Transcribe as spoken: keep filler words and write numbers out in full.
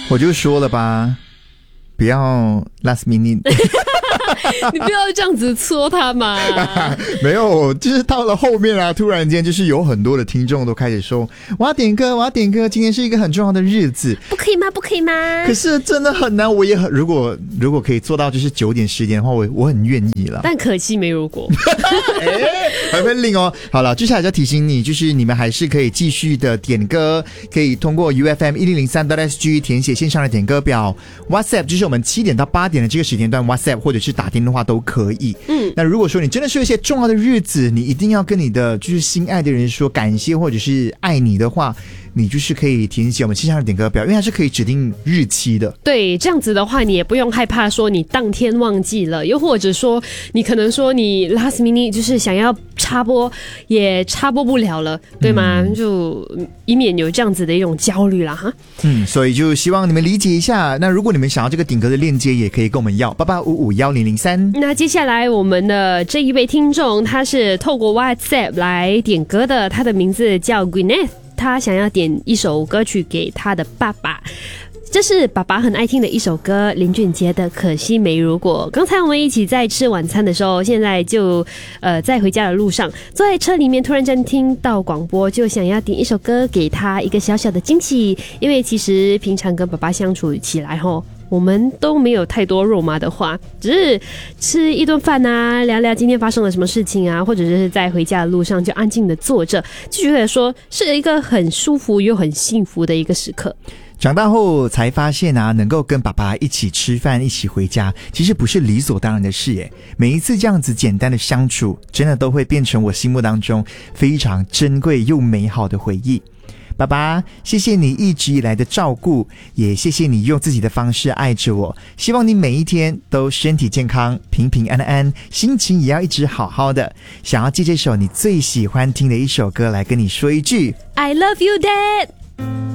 我就说了吧，不要 last minute 你不要这样子戳他嘛。 没有，就是到了后面啊，突然间就是有很多的听众都开始说我要点歌我要点歌，今天是一个很重要的日子， 不可以吗不可以吗？ 可是真的很难，我也很如果如果可以做到就是九点十点的话，我我很愿意了， 但可惜没如果。 哎，很会令哦。好了，接下来就要提醒你，就是你们还是可以继续的点歌，可以通过 U F M 一零零三 S G 填写线上的点歌表， WhatsApp 就是我们七点到八点的这个时间段 WhatsApp 或者是打电话都可以。嗯，那如果说你真的是有一些重要的日子，你一定要跟你的就是心爱的人说感谢或者是爱你的话，你就是可以填写我们线上的点歌表，因为它是可以指定日期的。 对，这样子的话你也不用害怕说你当天忘记了，又或者说你可能说你 last minute 就是想要插播也插播不了了，对吗？嗯、就以免有这样子的一种焦虑啦哈。 嗯，所以就希望你们理解一下。那如果你们想要这个点歌的链接，也可以跟我们要八八五五一零零三。 那接下来我们的这一位听众，他是透过 WhatsApp 来点歌的，他的名字叫 Gwyneth， 他想要点一首歌曲给他的爸爸。这是爸爸很爱听的一首歌，林俊杰的《可惜没如果》。刚才我们一起在吃晚餐的时候，现在就呃在回家的路上，坐在车里面突然间听到广播，就想要点一首歌给他一个小小的惊喜。因为其实平常跟爸爸相处起来后，我们都没有太多肉麻的话，只是吃一顿饭啊，聊聊今天发生了什么事情啊，或者是在回家的路上就安静的坐着，就觉得说是一个很舒服又很幸福的一个时刻。 长大后才发现啊，能够跟爸爸一起吃饭一起回家其实不是理所当然的事耶。每一次这样子简单的相处，真的都会变成我心目当中非常珍贵又美好的回忆。爸爸，谢谢你一直以来的照顾，也谢谢你用自己的方式爱着我，希望你每一天都身体健康平平安安，心情也要一直好好的。想要借这首你最喜欢听的一首歌来跟你说一句 I love you Dad。